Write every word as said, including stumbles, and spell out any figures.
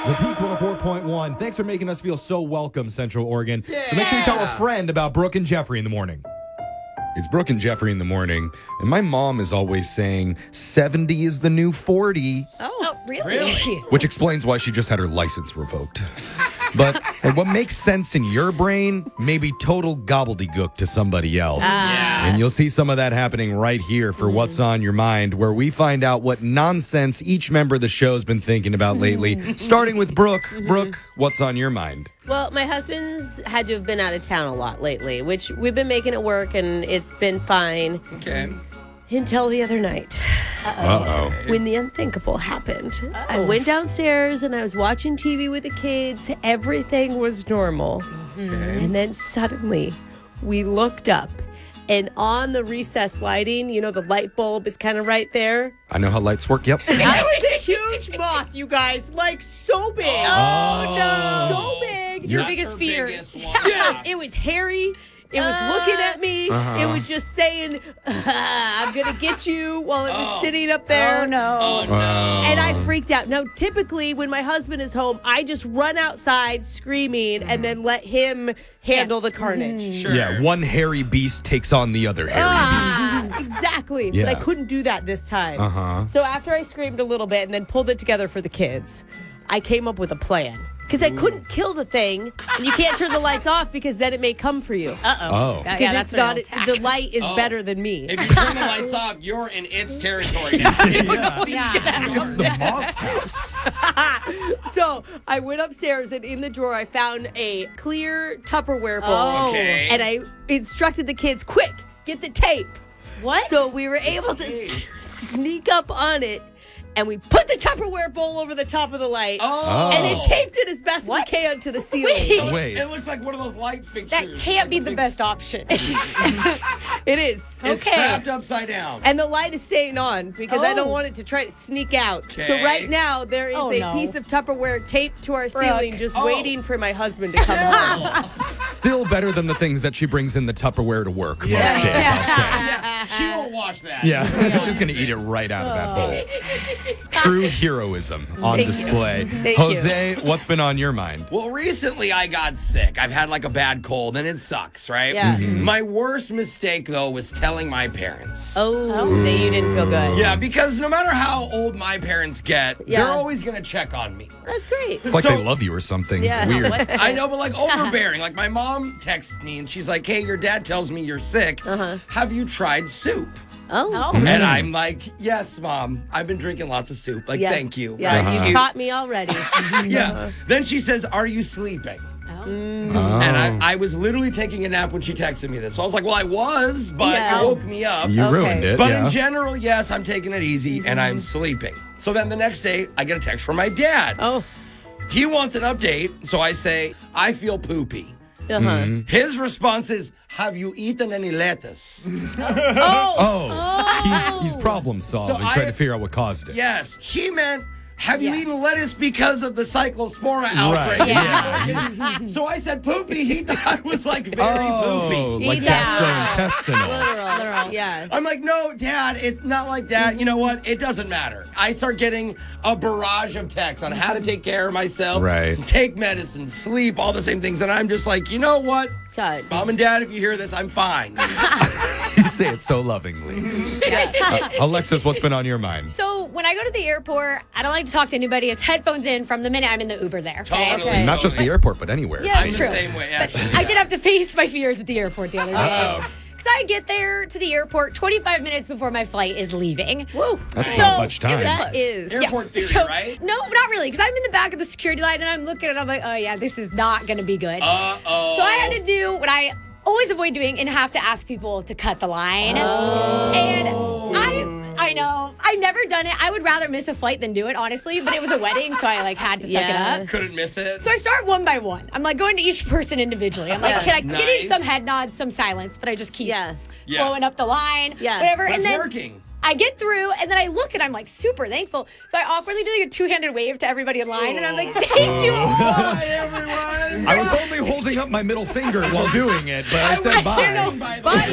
The Peak one oh four point one. Thanks for making us feel so welcome, Central Oregon. Yeah. So make sure you tell a friend about Brooke and Jeffrey in the morning. It's Brooke and Jeffrey in the morning, and my mom is always saying seventy is the new forty, Oh, really? Really? which explains why she just had her license revoked. But hey, what makes sense in your brain may be total gobbledygook to somebody else. Yeah. And you'll see some of that happening right here for What's on Your Mind, where we find out what nonsense each member of the show's been thinking about lately. Starting with Brooke. Brooke, what's on your mind? Well, my husband's had to have been out of town a lot lately, which we've been making it work and it's been fine Okay. until the other night Uh-oh. when the unthinkable happened. I went downstairs and I was watching T V with the kids. Everything was normal. And then suddenly we looked up and on the recessed lighting, you know, the light bulb is kind of right there. I know how lights work. Yep. It was a huge moth, you guys, like so big. Oh, no. So big. Your Your That's biggest her fear. biggest one. Dude, it was hairy. It was looking at me. Uh-huh. It was just saying, I'm going to get you while it was Oh. sitting up there. Oh, no. Oh, no. And I freaked out. Now, typically, when my husband is home, I just run outside screaming and then let him handle the carnage. Sure. Yeah, one hairy beast takes on the other hairy Ah, exactly. Yeah. But I couldn't do that this time. beast. Uh-huh. So after I screamed a little bit and then pulled it together for the kids, I came up with a plan. Because I couldn't kill the thing, and you can't turn the lights off because then it may come for you. Uh-oh. Oh. Yeah, Because yeah, that's it's not, an attack. the light is Oh. better than me. If you turn the lights off, you're in its territory now. Yeah. It's the moth's house. So I went upstairs, and in the drawer, I found a clear Tupperware bowl. Oh. Okay. And I instructed the kids, quick, get the tape. What? So we were able to s- sneak up on it, and we put the Tupperware bowl over the top of the light. Oh. And then taped it as best What? we can to the ceiling. Wait. Wait. It looks like one of those light fixtures. that can't be the best option. It is. It's Okay. trapped upside down. And the light is staying on because I don't Oh. want it to try to sneak out. So Okay. right now there is Oh, a no. piece of Tupperware taped to our ceiling, just Oh. waiting for my husband to come home. Still better than the things that she brings in the Tupperware to work most Yeah. days, I'll say. Yeah, she won't wash that. Yeah, she's going to eat it right out of that bowl. True heroism on Thank you. display. Thank Jose, what's been on your mind? Well, recently I got sick. I've had like a bad cold, and it sucks, right? Yeah. Mm-hmm. My worst mistake, though, was telling my parents. Oh, that you didn't feel good. Yeah, because no matter how old my parents get, Yeah. they're always going to check on me. That's great. It's like So- they love you or something Yeah. weird. What? I know, but like overbearing. Like my mom texted me and she's like, hey, your dad tells me you're sick. Uh-huh. Have you tried soup? Oh. Oh. And I'm like, yes, mom. I've been drinking lots of soup. Like, Yeah. thank you. Yeah, Uh-huh. you taught me already. Yeah. Then she says, are you sleeping? Oh. And I, I was literally taking a nap when she texted me this. So I was like, well, I was, but Yeah. it woke me up. You Okay. ruined it. But yeah. in general, yes, I'm taking it easy and I'm sleeping. So then the next day, I get a text from my dad. Oh. He wants an update. So I say, I feel poopy. Uh-huh. His response is, have you eaten any lettuce? Oh. Oh, he's, he's problem solving, So trying I- to figure out what caused it. Yes. He meant, have you Yeah. eaten lettuce because of the cyclospora outbreak? Right. Yeah. Yeah. So I said poopy. He thought it was like very Oh, poopy. like Yeah. gastrointestinal. Literal. Literal. Yeah. I'm like, no, Dad, it's not like that. You know what? It doesn't matter. I start getting a barrage of texts on how to take care of myself, Right. take medicine, sleep, all the same things. And I'm just like, you know what? God. Mom and Dad, if you hear this, I'm fine. You say it so lovingly. Uh, Alexis, what's been on your mind? So when I go to the airport, I don't like to talk to anybody. It's headphones in from the minute I'm in the Uber there. Okay? Totally. Okay. Not just the airport, but anywhere. Yeah, I'm it's the true. same way, But actually. I did have to face my fears at the airport the other day. Uh-oh. Because I get there to the airport twenty-five minutes before my flight is leaving. Whoa. That's So, not much time. it was That close. is. Airport theory, So- right? No, not really. Because I'm in the back of the security line and I'm looking and I'm like, oh yeah, this is not going to be good. Uh-oh. So I had to do what I always avoid doing and have to ask people to cut the line. And I I know. I've never done it. I would rather miss a flight than do it, honestly, but it was a wedding, so I like had to suck Yeah. it up. Couldn't miss it. So I start one by one. I'm like going to each person individually. I'm like, Yeah. can I Nice. getting some head nods, some silence, but I just keep Yeah. Yeah. flowing up the line, Yeah. whatever. But and it's then working. I get through, and then I look, and I'm like super thankful. So I awkwardly do like a two-handed wave to everybody in line, and I'm like, thank you all. Bye, everyone. I was only holding up my middle finger while doing it, but I said I bye. know. By the Bye. way.